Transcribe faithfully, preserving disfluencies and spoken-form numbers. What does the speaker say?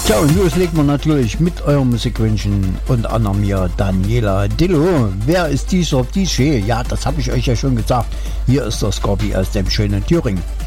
Tja, und los legen wir natürlich mit eurem Musikwünschen und anderem mir Daniela Dillo. Wer ist dieser D J? Ja, das habe ich euch ja schon gesagt. Hier ist der Scorpi aus dem schönen Thüringen.